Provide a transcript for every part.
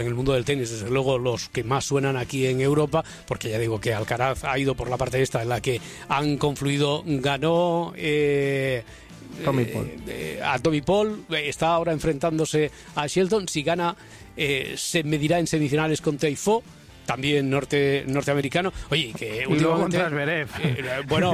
En el mundo del tenis, desde luego, los que más suenan aquí en Europa, porque ya digo que Alcaraz ha ido por la parte esta en la que han confluido, ganó Tommy Paul. a Tommy Paul, está ahora enfrentándose a Shelton. Si gana, se medirá en semifinales con Tiafoe, también norteamericano. Oye, que y luego últimamente, contra Zverev. bueno,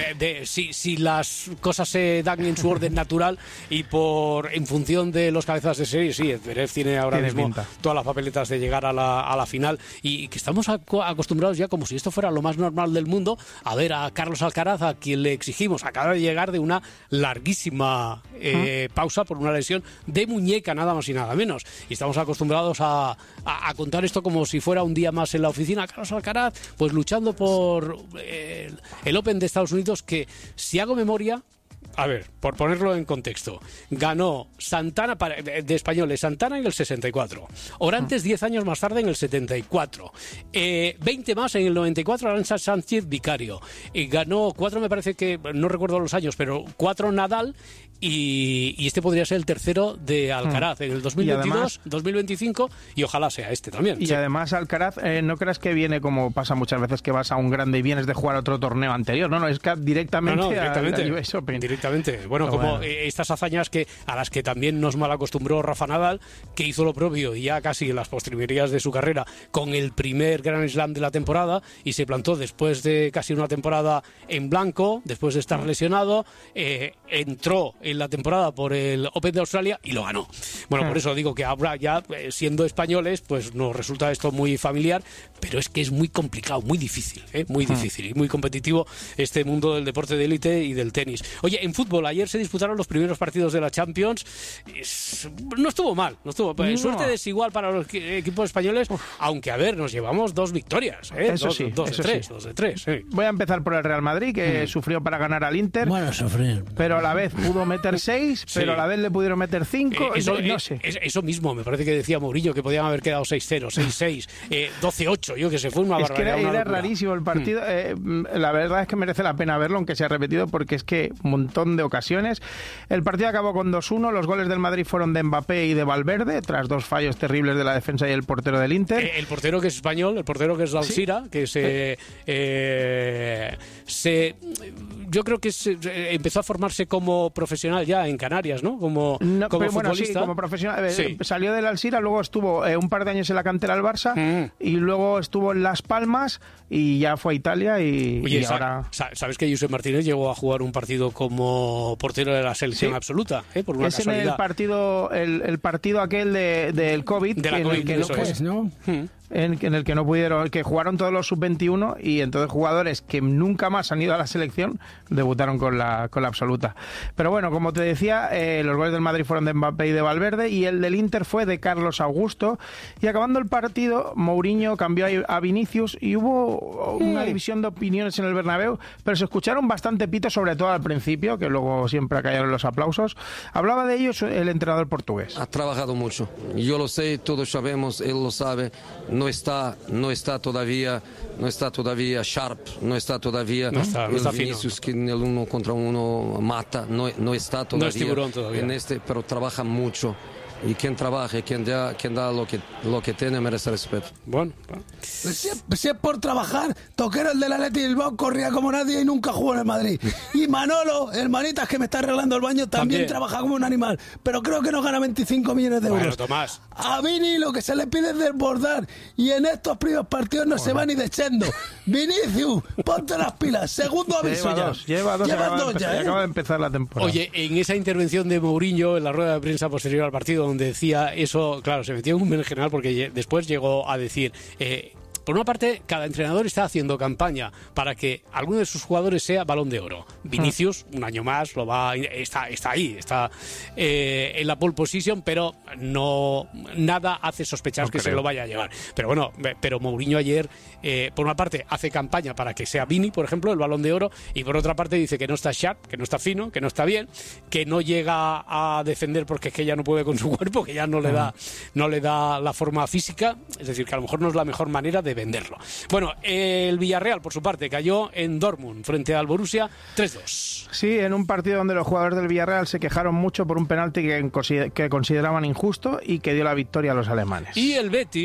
si las cosas se dan en su orden natural y en función de los cabezas de serie, sí, Zverev tiene ahora mismo pinta. todas las papeletas de llegar a la final, y que estamos acostumbrados ya, como si esto fuera lo más normal del mundo, a ver a Carlos Alcaraz, a quien le exigimos, acaba de llegar de una larguísima pausa por una lesión de muñeca, nada más y nada menos, y estamos acostumbrados a contar esto como si fuera un día más en la oficina. Carlos Alcaraz, pues luchando por el Open de Estados Unidos, que, si hago memoria, a ver, por ponerlo en contexto, ganó Santana de españoles, Santana en el 64, Orantes 10 años más tarde en el 74, 20 más en el 94, Arantxa Sánchez Vicario, ganó 4, me parece que, no recuerdo los años, pero 4 Nadal, y este podría ser el tercero de Alcaraz en el 2022, además, 2025, y ojalá sea este también. Y sí. Además Alcaraz, no creas que viene como pasa muchas veces, que vas a un grande y vienes de jugar otro torneo anterior, no, es que directamente, directamente, al US Open. Directamente. Bueno, como estas hazañas a las que también nos malacostumbró Rafa Nadal, que hizo lo propio y ya casi en las postrimerías de su carrera con el primer Grand Slam de la temporada, y se plantó después de casi una temporada en blanco, después de estar lesionado, entró en la temporada por el Open de Australia y lo ganó. Bueno, por eso digo que ahora ya, siendo españoles, pues nos resulta esto muy familiar, pero es que es muy complicado, muy difícil, muy difícil y muy competitivo este mundo del deporte de élite y del tenis. Oye, en fútbol, ayer se disputaron los primeros partidos de la Champions. No estuvo mal, no. Suerte desigual para los equipos españoles, aunque, a ver, nos llevamos 2 victorias, Eso sí, dos de tres. Sí. Voy a empezar por el Real Madrid, que sufrió para ganar al Inter. Bueno, sufrir. Pero a la vez pudo meter 6, pero a la vez le pudieron meter 5. No sé. Eso mismo, me parece que decía Mourinho, que podían haber quedado 6-0, 6-6, 12-8, yo que sé, fue una barbaridad. Es que era rarísimo el partido. La verdad es que merece la pena verlo, aunque sea repetido, porque es que un montón de ocasiones. El partido acabó con 2-1, los goles del Madrid fueron de Mbappé y de Valverde, tras 2 fallos terribles de la defensa y el portero del Inter. El portero que es español, el portero que es Alcira, sí, que yo creo que empezó a formarse como profesional ya en Canarias, ¿no? Como futbolista. Bueno, sí, como profesional. Sí. Salió del Alcira, luego estuvo un par de años en la cantera del Barça, y luego estuvo en Las Palmas y ya fue a Italia y ahora... ¿Sabes que Josep Martínez llegó a jugar un partido como portero de la selección absoluta? Por una casualidad. El partido aquel del COVID, de la COVID, ¿no? En el que no pudieron, que jugaron todos los sub-21, y entonces jugadores que nunca más han ido a la selección debutaron con la absoluta. Pero bueno, como te decía, los goles del Madrid fueron de Mbappé y de Valverde, y el del Inter fue de Carlos Augusto, y acabando el partido Mourinho cambió a Vinicius y hubo una división de opiniones en el Bernabéu, pero se escucharon bastante pitos, sobre todo al principio, que luego siempre cayeron los aplausos. Hablaba de ellos el entrenador portugués. Ha trabajado mucho, yo lo sé, todos sabemos, él lo sabe. No está todavía sharp, no está todavía no está Vinicius, fino, que en el 1 contra 1 mata, no está todavía, no es tiburón todavía. Pero trabaja mucho. Y quien trabaja, quien da lo que tiene, merece respeto. Bueno. Si es por trabajar, Toquero, el del Athletic de Bilbao, corría como nadie y nunca jugó en el Madrid. Y Manolo, el manitas que me está arreglando el baño, también trabaja como un animal. Pero creo que no gana 25 millones de euros. Bueno, Tomás. A Vini lo que se le pide es desbordar. Y en estos primeros partidos no se va ni desechando. Vinicius, ponte las pilas. Segundo aviso ya. Lleva dos ya. Acaba de empezar la temporada. Oye, en esa intervención de Mourinho en la rueda de prensa posterior al partido, donde decía eso, claro, se metió en un berenjenal, porque después llegó a decir... por una parte, cada entrenador está haciendo campaña para que alguno de sus jugadores sea Balón de Oro. Vinicius, un año más, está ahí, está en la pole position, pero nada hace sospechar que se lo vaya a llevar. Pero bueno, Mourinho ayer, por una parte, hace campaña para que sea Vini, por ejemplo, el Balón de Oro, y por otra parte dice que no está sharp, que no está fino, que no está bien, que no llega a defender porque es que ya no puede con su cuerpo, que ya no le da la forma física, es decir, que a lo mejor no es la mejor manera de venderlo. Bueno, el Villarreal, por su parte, cayó en Dortmund frente al Borussia 3-2. Sí, en un partido donde los jugadores del Villarreal se quejaron mucho por un penalti que consideraban injusto y que dio la victoria a los alemanes. Y el Betis